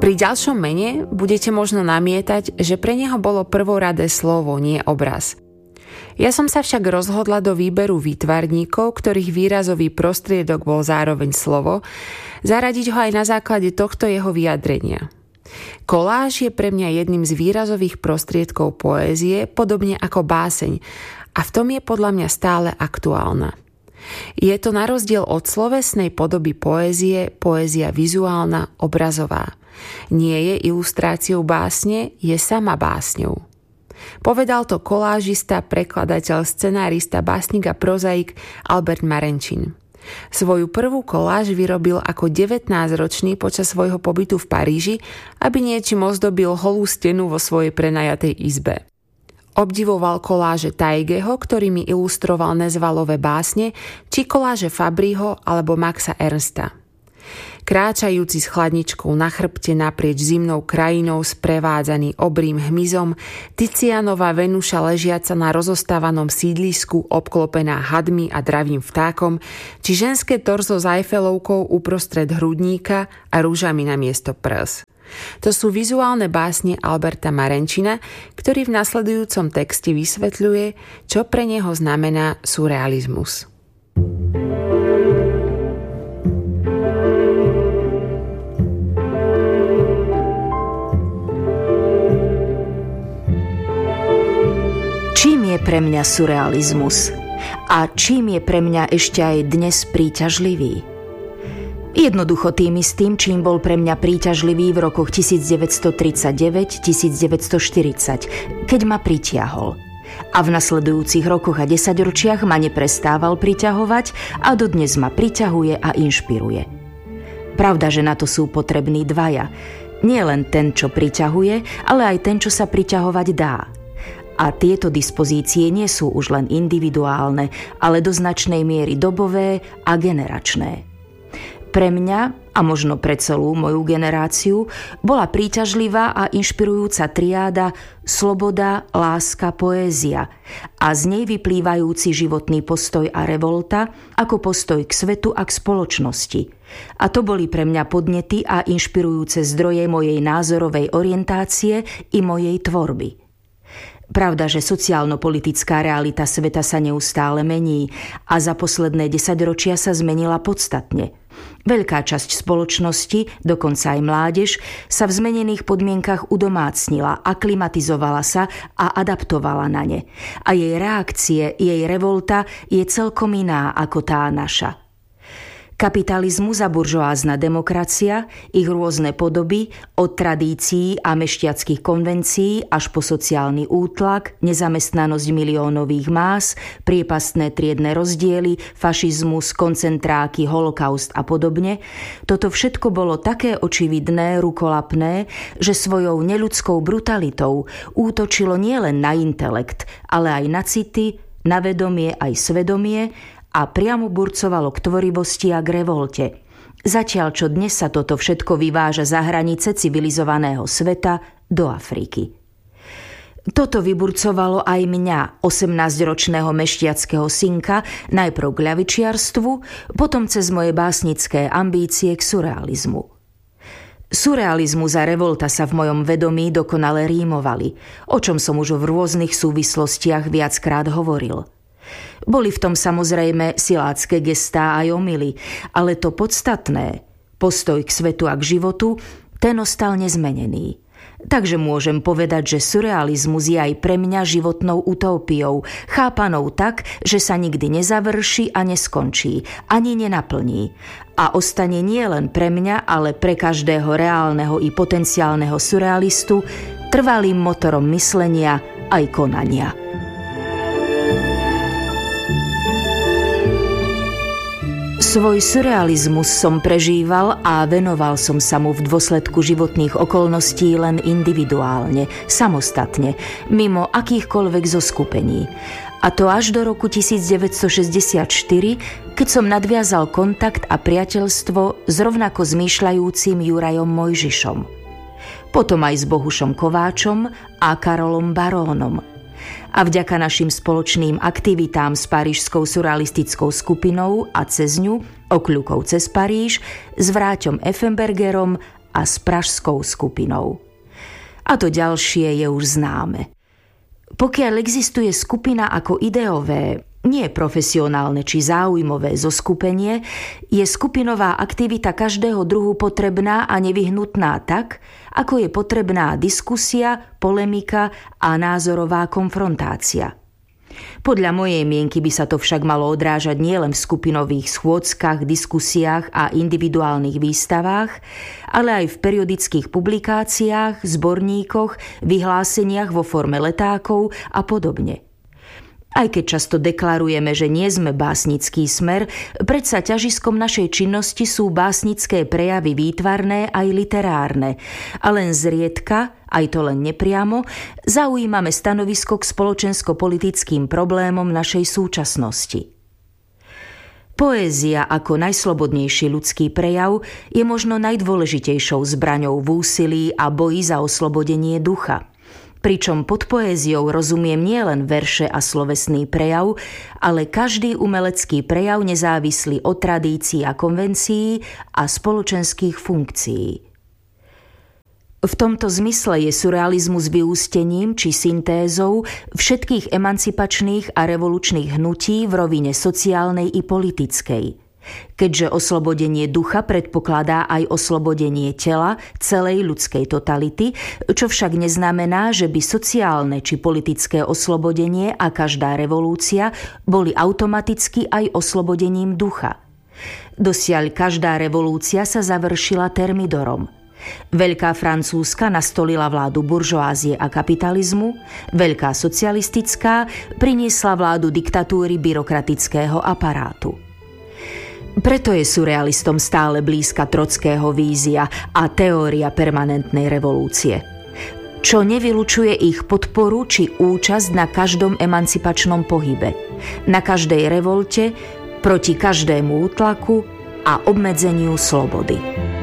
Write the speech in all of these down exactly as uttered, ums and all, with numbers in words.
Pri ďalšom mene budete možno namietať, že pre neho bolo prvoradé slovo, nie obraz. Ja som sa však rozhodla do výberu výtvarníkov, ktorých výrazový prostriedok bol zároveň slovo, zaradiť ho aj na základe tohto jeho vyjadrenia. Koláž je pre mňa jedným z výrazových prostriedkov poézie, podobne ako báseň, a v tom je podľa mňa stále aktuálna. Je to na rozdiel od slovesnej podoby poézie, poézia vizuálna, obrazová. Nie je ilustráciou básne, je sama básňou. Povedal to kolážista, prekladateľ, scenárista, básnik a prozaik Albert Marenčin. Svoju prvú koláž vyrobil ako devätnásťročný počas svojho pobytu v Paríži, aby niečím ozdobil holú stenu vo svojej prenajatej izbe. Obdivoval koláže Taigeho, ktorými ilustroval nezvalové básne, či koláže Fabriho alebo Maxa Ernsta. Kráčajúci s chladničkou na chrbte naprieč zimnou krajinou sprevádzaný obrým hmyzom, Tizianová Venuša ležiaca na rozostávanom sídlisku obklopená hadmi a dravým vtákom, či ženské torzo s Eiffelovkou uprostred hrudníka a rúžami na miesto prs. To sú vizuálne básne Alberta Marenčina, ktorý v nasledujúcom texte vysvetľuje, čo pre neho znamená surrealizmus. Čím je pre mňa surrealizmus? A čím je pre mňa ešte aj dnes príťažlivý? Jednoducho tým istým, čím bol pre mňa príťažlivý v rokoch devätnásťtridsaťdeväť devätnásťštyridsať, keď ma pritiahol. A v nasledujúcich rokoch a desaťročiach ma neprestával priťahovať a dodnes ma priťahuje a inšpiruje. Pravda, že na to sú potrební dvaja. Nie len ten, čo priťahuje, ale aj ten, čo sa priťahovať dá. A tieto dispozície nie sú už len individuálne, ale do značnej miery dobové a generačné. Pre mňa, a možno pre celú moju generáciu, bola príťažlivá a inšpirujúca triáda sloboda, láska, poézia a z nej vyplývajúci životný postoj a revolta ako postoj k svetu a k spoločnosti. A to boli pre mňa podnety a inšpirujúce zdroje mojej názorovej orientácie i mojej tvorby. Pravda, že sociálno-politická realita sveta sa neustále mení a za posledné desaťročia sa zmenila podstatne. Veľká časť spoločnosti, dokonca aj mládež, sa v zmenených podmienkach udomácnila, aklimatizovala sa a adaptovala na ne. A jej reakcie, jej revolta je celkom iná ako tá naša. Kapitalizmus a buržoázna demokracia, ich rôzne podoby, od tradícií a mešťackých konvencií až po sociálny útlak, nezamestnanosť miliónových más, priepastné triedne rozdiely, fašizmus, koncentráky, holokaust a podobne, toto všetko bolo také očividné, rukolapné, že svojou neľudskou brutalitou útočilo nielen na intelekt, ale aj na city, na vedomie aj svedomie, a priamo burcovalo k tvorivosti a k revolte. Zatiaľ, čo dnes sa toto všetko vyváža za hranice civilizovaného sveta do Afriky. Toto vyburcovalo aj mňa, osemnásťročného mešťackého synka, najprv k ľavičiarstvu, potom cez moje básnické ambície k surrealizmu. Surrealizmus a revolta sa v mojom vedomí dokonale rímovali, o čom som už v rôznych súvislostiach viackrát hovoril. Boli v tom samozrejme silácké gestá aj omyly, ale to podstatné, postoj k svetu a k životu, ten ostal nezmenený. Takže môžem povedať, že surrealizmus je aj pre mňa životnou utópiou, chápanou tak, že sa nikdy nezavrší a neskončí, ani nenaplní. A ostane nie len pre mňa, ale pre každého reálneho i potenciálneho surrealistu trvalým motorom myslenia aj konania. Svoj surrealizmus som prežíval a venoval som sa mu v dôsledku životných okolností len individuálne, samostatne, mimo akýchkoľvek zoskupení. A to až do roku devätnásťšesťdesiatštyri, keď som nadviazal kontakt a priateľstvo s rovnako zmýšľajúcim Jurajom Mojžišom. Potom aj s Bohušom Kováčom a Karolom Barónom. A vďaka našim spoločným aktivitám s parížskou surrealistickou skupinou a cez ňu, okľukov cez Paríž, s Vráťom Effenbergerom a s pražskou skupinou. A to ďalšie je už známe. Pokiaľ existuje skupina ako ideové, nie profesionálne či záujmové zoskupenie, je skupinová aktivita každého druhu potrebná a nevyhnutná tak, ako je potrebná diskusia, polemika a názorová konfrontácia. Podľa mojej mienky by sa to však malo odrážať nielen v skupinových schôdzkach, diskusiách a individuálnych výstavách, ale aj v periodických publikáciách, zborníkoch, vyhláseniach vo forme letákov a podobne. Aj keď často deklarujeme, že nie sme básnický smer, predsa ťažiskom našej činnosti sú básnické prejavy výtvarné aj literárne. A len zriedka, aj to len nepriamo, zaujímame stanovisko k spoločensko-politickým problémom našej súčasnosti. Poézia ako najslobodnejší ľudský prejav je možno najdôležitejšou zbraňou v úsilí a boji za oslobodenie ducha. Pričom pod poéziou rozumiem nielen verše a slovesný prejav, ale každý umelecký prejav nezávislý od tradícií a konvencií a spoločenských funkcií. V tomto zmysle je surrealizmus vyústením či syntézou všetkých emancipačných a revolučných hnutí v rovine sociálnej i politickej. Keďže oslobodenie ducha predpokladá aj oslobodenie tela celej ľudskej totality, čo však neznamená, že by sociálne či politické oslobodenie a každá revolúcia boli automaticky aj oslobodením ducha. Dosiaľ každá revolúcia sa završila termidorom. Veľká francúzska nastolila vládu buržoázie a kapitalizmu, veľká socialistická priniesla vládu diktatúry byrokratického aparátu. Preto je surrealistom stále blízka Trotského vízia a teória permanentnej revolúcie, čo nevylučuje ich podporu či účasť na každom emancipačnom pohybe, na každej revolte, proti každému útlaku a obmedzeniu slobody.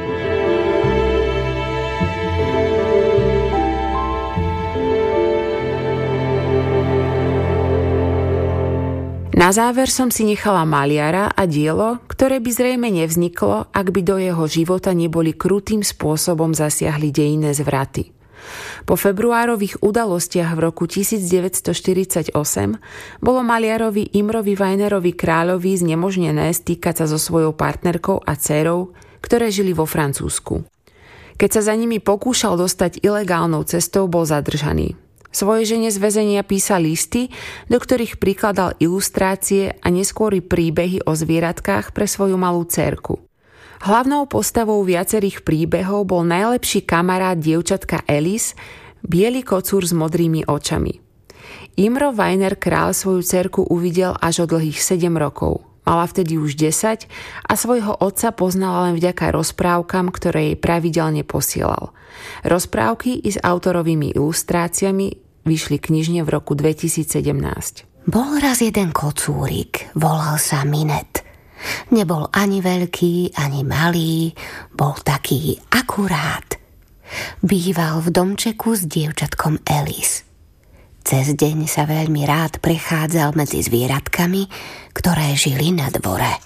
Na záver som si nechala maliara a dielo, ktoré by zrejme nevzniklo, ak by do jeho života neboli krutým spôsobom zasiahli dejinné zvraty. Po februárových udalostiach v roku devätnásťstoštyridsaťosem bolo maliarovi Imrovi Weinerovi Kráľovi znemožnené stýkať sa so svojou partnerkou a dcérou, ktoré žili vo Francúzsku. Keď sa za nimi pokúšal dostať ilegálnou cestou, bol zadržaný. Svojej žene z väzenia písal listy, do ktorých prikladal ilustrácie a neskôr príbehy o zvieratkách pre svoju malú dcérku. Hlavnou postavou viacerých príbehov bol najlepší kamarát dievčatka Alice, biely kocúr s modrými očami. Imro Weiner Král svoju dcérku uvidel až o dlhých sedem rokov. Mala vtedy už desať a svojho otca poznala len vďaka rozprávkam, ktoré jej pravidelne posielal. Rozprávky i s autorovými ilustráciami vyšli knižne v roku dvetisícsedemnásť. Bol raz jeden kocúrik, volal sa Minet. Nebol ani veľký, ani malý, bol taký akurát. Býval v domčeku s dievčatkom Alice. Cez deň sa veľmi rád prechádzal medzi zvieratkami, ktoré žili na dvore.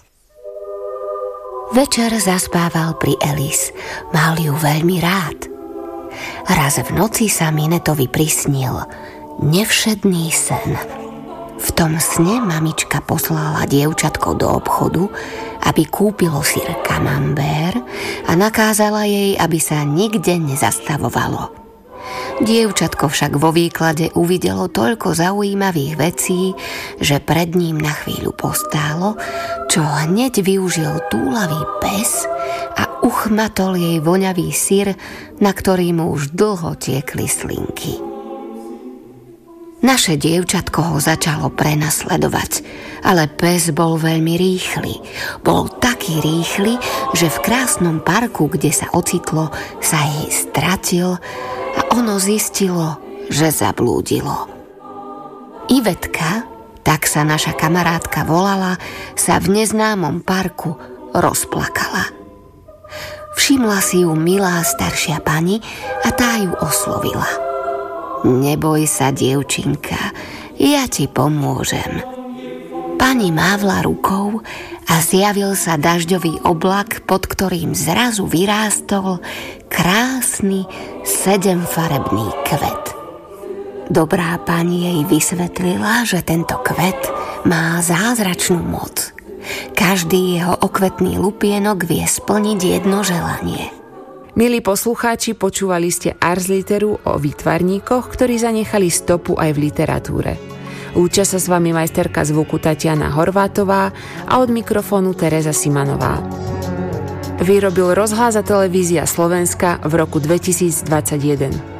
Večer zaspával pri Alice, mal ju veľmi rád. Raz v noci sa Minetovi prisnil nevšedný sen. V tom sne mamička poslala dievčatko do obchodu, aby kúpilo syr Camembert a nakázala jej, aby sa nikde nezastavovalo. Dievčatko však vo výklade uvidelo toľko zaujímavých vecí, že pred ním na chvíľu postálo, čo hneď využil túlavý pes a uchmatol jej voňavý syr, na ktorý mu už dlho tiekli slinky. Naše dievčatko ho začalo prenasledovať, ale pes bol veľmi rýchly. Bol taký rýchly, že v krásnom parku, kde sa ocitlo, sa jej stratil a ono zistilo, že zablúdilo. Ivetka, tak sa naša kamarátka volala, sa v neznámom parku rozplakala. Všimla si ju milá staršia pani a tá ju oslovila. Neboj sa, dievčinka, ja ti pomôžem. Pani mávla rukou a zjavil sa dažďový oblak, pod ktorým zrazu vyrástol krásny sedemfarebný kvet. Dobrá pani jej vysvetlila, že tento kvet má zázračnú moc. Každý jeho okvetný lupienok vie splniť jedno želanie. Milí poslucháči, počúvali ste Ars Literu o výtvarníkoch, ktorí zanechali stopu aj v literatúre. Lúčia sa s vami majsterka zvuku Tatiana Horvátová a od mikrofónu Tereza Simanová. Vyrobil Rozhlas a televízia Slovenska v roku dvetisícdvadsaťjeden.